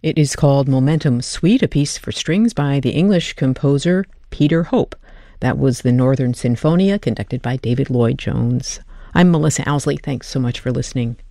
It is called Momentum Suite, a piece for strings by the English composer Peter Hope. That was the Northern Sinfonia, conducted by David Lloyd Jones. I'm Melissa Owsley. Thanks so much for listening.